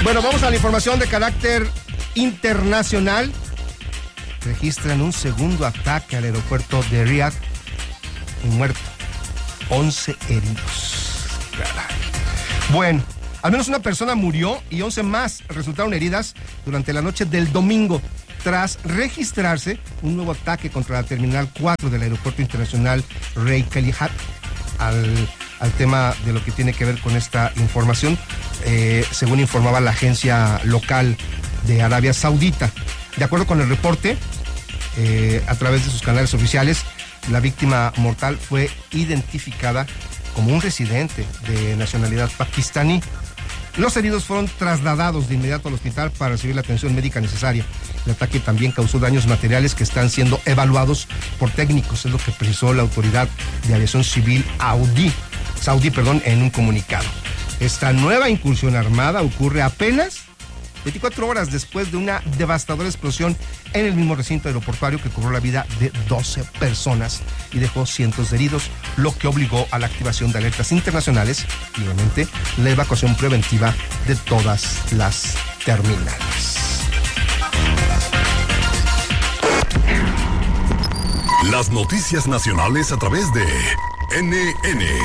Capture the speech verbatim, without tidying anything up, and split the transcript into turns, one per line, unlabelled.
Bueno, vamos a la información de carácter internacional. Registran un segundo ataque al aeropuerto de Riyadh. Un muerto, once heridos. Caray. Bueno, al menos una persona murió y once más resultaron heridas durante la noche del domingo, tras registrarse un nuevo ataque contra la Terminal cuatro del Aeropuerto Internacional Rey Khalifa. Al, al tema de lo que tiene que ver con esta información, eh, según informaba la agencia local de Arabia Saudita. De acuerdo con el reporte, eh, a través de sus canales oficiales, la víctima mortal fue identificada como un residente de nacionalidad pakistaní. Los heridos fueron trasladados de inmediato al hospital para recibir la atención médica necesaria. El ataque también causó daños materiales que están siendo evaluados por técnicos, es lo que precisó la autoridad de aviación civil Audi, Saudí perdón, en un comunicado. Esta nueva incursión armada ocurre apenas veinticuatro horas después de una devastadora explosión en el mismo recinto aeroportuario que cobró la vida de doce personas y dejó cientos de heridos, lo que obligó a la activación de alertas internacionales y, obviamente, la evacuación preventiva de todas las terminales.
Las noticias nacionales a través de N N.